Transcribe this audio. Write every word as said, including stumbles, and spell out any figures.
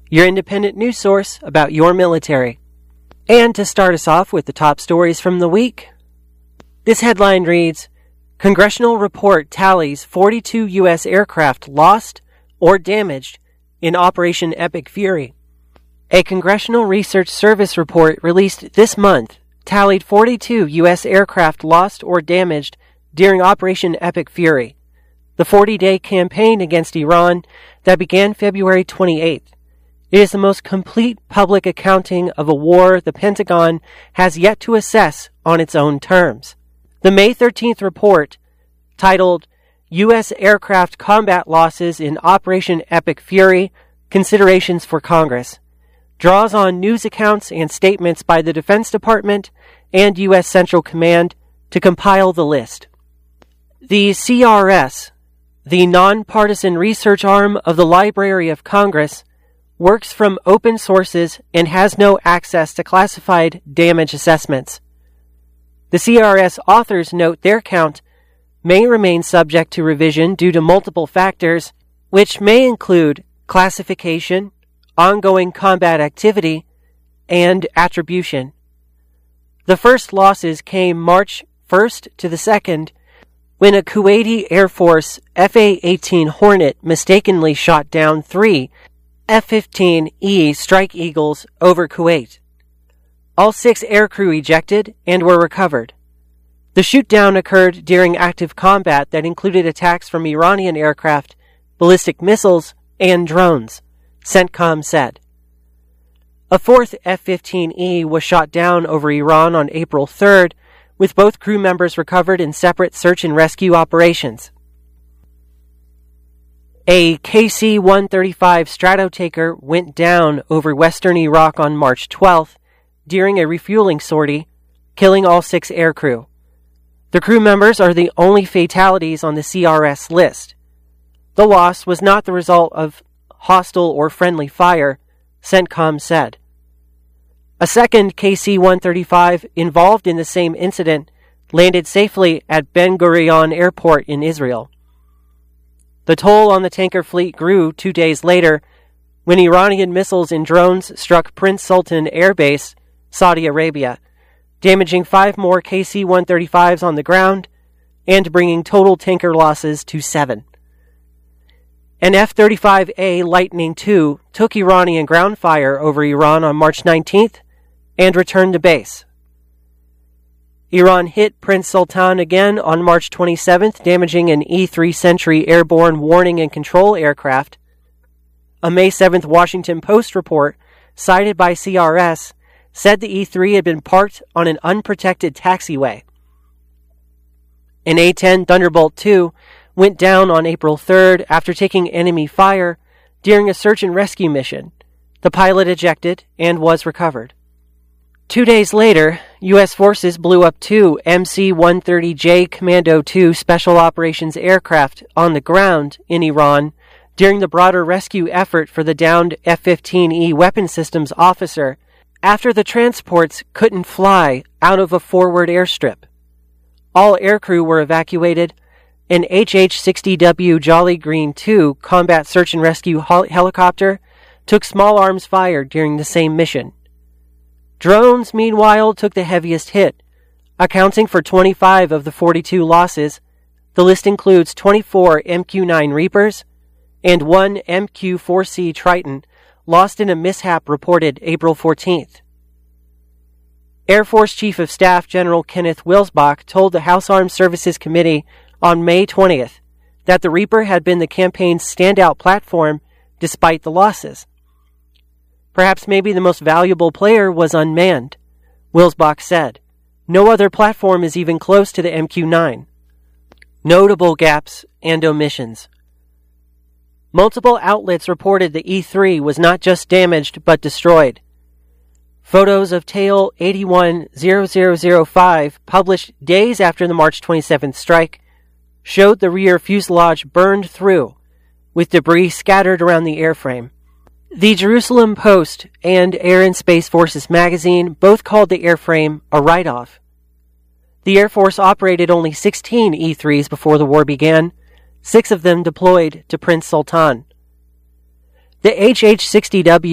your independent news source about your military. And to start us off with the top stories from the week, this headline reads, Congressional report tallies forty-two U S aircraft lost or damaged in Operation Epic Fury. A Congressional Research Service report released this month tallied forty-two U S aircraft lost or damaged during Operation Epic Fury, the forty-day campaign against Iran that began February twenty-eighth. It is the most complete public accounting of a war the Pentagon has yet to assess on its own terms. The May thirteenth report, titled U S Aircraft Combat Losses in Operation Epic Fury, Considerations for Congress, draws on news accounts and statements by the Defense Department and U S Central Command to compile the list. The C R S, the nonpartisan research arm of the Library of Congress, works from open sources and has no access to classified damage assessments. The C R S authors note their count may remain subject to revision due to multiple factors, which may include classification, ongoing combat activity, and attribution. The first losses came March first to the second, when a Kuwaiti Air Force F A eighteen Hornet mistakenly shot down three F fifteen E Strike Eagles over Kuwait. All six aircrew ejected and were recovered. The shoot-down occurred during active combat that included attacks from Iranian aircraft, ballistic missiles, and drones, CENTCOM said. A fourth F fifteen E was shot down over Iran on April third, with both crew members recovered in separate search and rescue operations. A K C one thirty-five Stratotaker went down over western Iraq on March twelfth during a refueling sortie, killing all six aircrew. The crew members are the only fatalities on the C R S list. The loss was not the result of hostile or friendly fire, CENTCOM said. A second K C one thirty-five involved in the same incident landed safely at Ben Gurion Airport in Israel. The toll on the tanker fleet grew two days later when Iranian missiles and drones struck Prince Sultan Air Base, Saudi Arabia, damaging five more K C one thirty-fives on the ground and bringing total tanker losses to seven. An F thirty-five A Lightning two took Iranian ground fire over Iran on March nineteenth and returned to base. Iran hit Prince Sultan again on March twenty-seventh, damaging an E three Sentry airborne warning and control aircraft. A May seventh Washington Post report, cited by C R S, said the E three had been parked on an unprotected taxiway. An A ten Thunderbolt two went down on April third after taking enemy fire during a search and rescue mission. The pilot ejected and was recovered. Two days later, U S forces blew up two M C one thirty J Commando two Special Operations aircraft on the ground in Iran during the broader rescue effort for the downed F fifteen E Weapon Systems officer after the transports couldn't fly out of a forward airstrip. All aircrew were evacuated. An H H sixty W Jolly Green two combat search and rescue hel- helicopter took small arms fire during the same mission. Drones, meanwhile, took the heaviest hit, accounting for twenty-five of the forty-two losses. The list includes twenty-four M Q nine Reapers and one M Q four C Triton lost in a mishap reported April fourteenth. Air Force Chief of Staff General Kenneth Wilsbach told the House Armed Services Committee on May twentieth that the Reaper had been the campaign's standout platform despite the losses. Perhaps maybe the most valuable player was unmanned, Wilsbach said. No other platform is even close to the M Q nine. Notable gaps and omissions. Multiple outlets reported the E three was not just damaged but destroyed. Photos of tail eight one zero zero zero five, published days after the March twenty-seventh strike, showed the rear fuselage burned through, with debris scattered around the airframe. The Jerusalem Post and Air and Space Forces magazine both called the airframe a write-off. The Air Force operated only sixteen E threes before the war began, six of them deployed to Prince Sultan. The H H sixty W